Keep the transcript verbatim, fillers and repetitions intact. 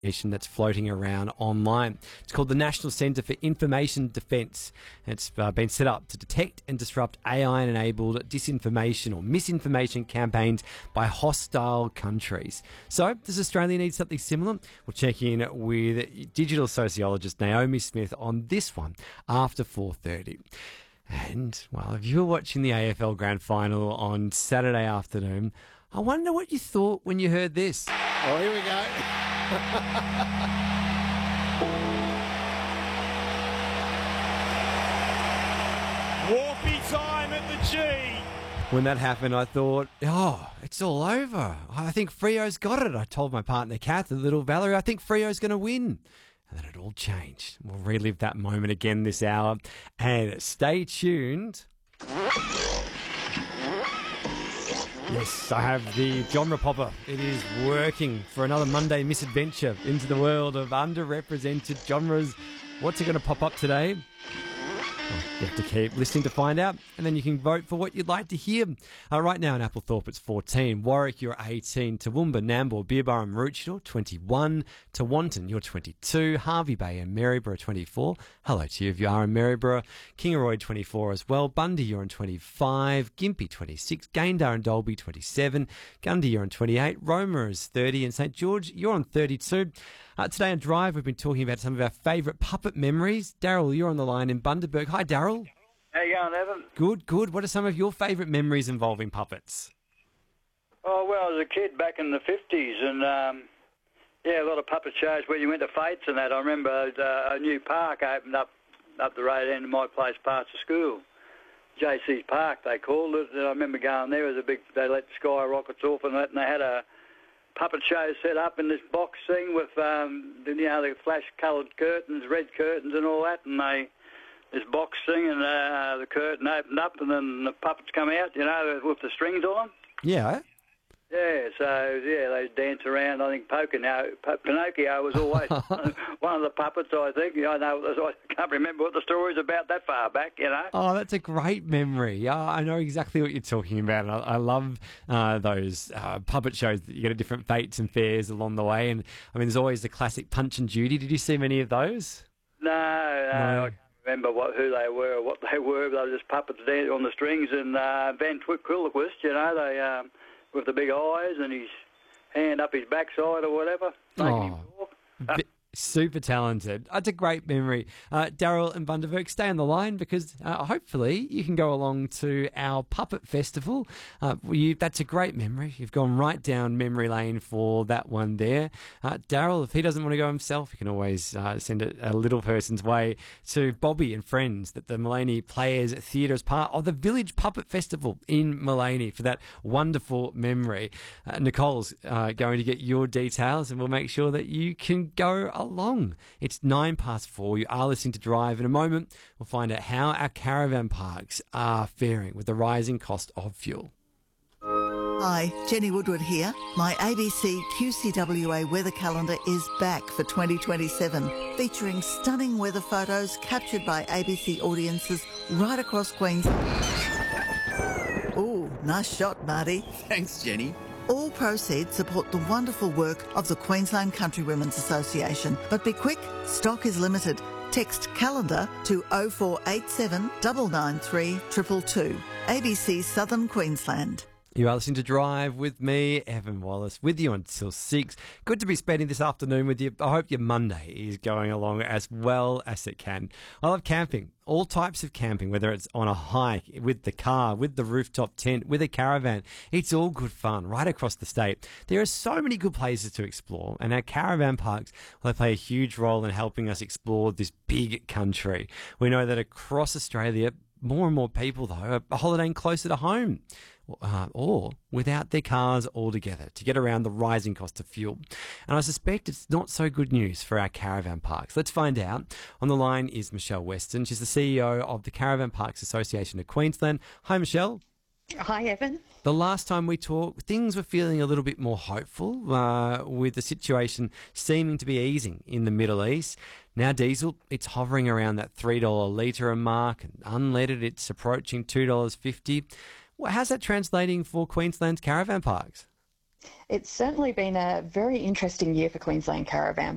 that's floating around online. It's called the National Centre for Information Defence. It's uh, been set up to detect and disrupt A I-enabled disinformation or misinformation campaigns by hostile countries. So, does Australia need something similar? We'll check in with digital sociologist Naomi Smith on this one after four thirty. And, well, if you were watching the A F L Grand Final on Saturday afternoon, I wonder what you thought when you heard this. Oh, here we go. Warpy time at the G. When that happened, I thought, oh, it's all over. I think Freo's got it. I told my partner, Kath, the little Valerie, I think Freo's going to win. And then it all changed. We'll relive that moment again this hour. And stay tuned. Yes, I have the genre popper. It is working for another Monday misadventure into the world of underrepresented genres. What's it going to pop up today? Well, you have to keep listening to find out, and then you can vote for what you'd like to hear. Uh, right now in Applethorpe, it's fourteen. Warwick, you're eighteen. Toowoomba, Nambour, Beerburrum, Maroochydore, twenty-one. Tewantin, you're twenty-two. Hervey Bay and Maryborough, twenty-four. Hello to you if you are in Maryborough. Kingaroy, twenty-four as well. Bundy, you're on twenty-five. Gympie, twenty-six. Gayndah and Dalby, twenty-seven. Gundy, you're on twenty-eight. Roma is thirty. And St George, you're on thirty-two. Uh, today on Drive, we've been talking about some of our favourite puppet memories. Daryl, you're on the line in Bundaberg. Hi, Daryl. How you going, Evan? Good, good. What are some of your favourite memories involving puppets? Oh, well, I was a kid back in the fifties, and, um, yeah, a lot of puppet shows where you went to Fates and that. I remember uh, a new park opened up up the road end of my place past the school. J C's Park, they called it. And I remember going there. It was a big, they let skyrockets off and that, and they had a puppet show set up in this box thing with, um, you know, the flash-coloured curtains, red curtains and all that, and they... this box thing, and uh, the curtain opened up, and then the puppets come out, you know, with the strings on them. Yeah. Yeah, so, yeah, they dance around. I think Pinocchio, Pinocchio was always one of the puppets, I think. I know, I can't remember what the story's about that far back, you know. Oh, that's a great memory. Yeah, I know exactly what you're talking about. I, I love uh, those uh, puppet shows that you get at different fates and fairs along the way. And, I mean, there's always the classic Punch and Judy. Did you see many of those? No, no, No. I can't remember what, who they were or what they were. They were just puppets there on the strings, and uh, ventriloquist, you know, they um, with the big eyes and his hand up his backside or whatever, making Oh. him talk. B- Super talented. That's a great memory. Uh, Daryl and Bundaberg, stay on the line because uh, hopefully you can go along to our Puppet Festival. Uh, you, that's a great memory. You've gone right down memory lane for that one there. Uh, Daryl, if he doesn't want to go himself, you can always uh, send it a little person's way to Bobby and friends that the Mullaney Players Theatre is part of the Village Puppet Festival in Mullaney for that wonderful memory. Uh, Nicole's uh, going to get your details and we'll make sure that you can go along. It's nine past four. You are listening to Drive. In a moment, we'll find out how our caravan parks are faring with the rising cost of fuel. Hi, Jenny Woodward here. My A B C Q C W A weather calendar is back for twenty twenty-seven, featuring stunning weather photos captured by A B C audiences right across Queensland. Ooh, nice shot, Marty. Thanks, Jenny. All proceeds support the wonderful work of the Queensland Country Women's Association. But be quick, stock is limited. Text calendar to oh four eight seven, nine nine three, two two two. A B C Southern Queensland. You are listening to Drive with me, Evan Wallace, with you until six. Good to be spending this afternoon with you. I hope your Monday is going along as well as it can. I love camping, all types of camping, whether it's on a hike, with the car, with the rooftop tent, with a caravan. It's all good fun right across the state. There are so many good places to explore, and our caravan parks, well, they play a huge role in helping us explore this big country. We know that across Australia, more and more people, though, are holidaying closer to home uh, or without their cars altogether to get around the rising cost of fuel. And I suspect it's not so good news for our caravan parks. Let's find out. On the line is Michelle Weston. She's the C E O of the Caravan Parks Association of Queensland. Hi, Michelle. Hi, Evan. The last time we talked, things were feeling a little bit more hopeful uh, with the situation seeming to be easing in the Middle East. Now diesel, it's hovering around that three dollars a litre mark, and unleaded, it's approaching two dollars fifty. Well, how's that translating for Queensland's caravan parks? It's certainly been a very interesting year for Queensland caravan